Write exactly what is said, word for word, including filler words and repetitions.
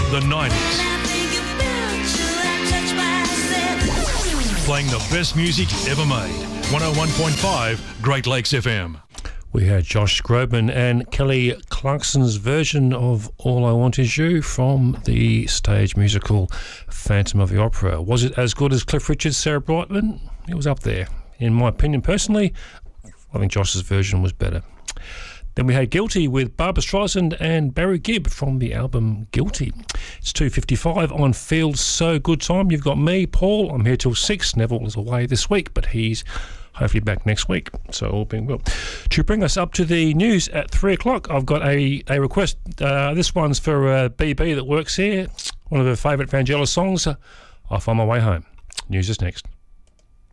the nineties. Playing the best music ever made. one oh one point five Great Lakes F M. We had Josh Groban and Kelly Clarkson's version of All I Want Is You from the stage musical Phantom of the Opera. Was it as good as Cliff Richard's Sarah Brightman? It was up there. In my opinion, personally, I think Josh's version was better. Then we had Guilty with Barbra Streisand and Barry Gibb from the album Guilty. It's two fifty-five on Feels So Good Time. You've got me, Paul. I'm here till six. Neville is away this week, but he's hopefully back next week, so all being well. To bring us up to the news at three o'clock, I've got a, a request. Uh, this one's for uh, B B that works here. One of her favourite Vangelis songs, uh, Off On My Way Home. News is next.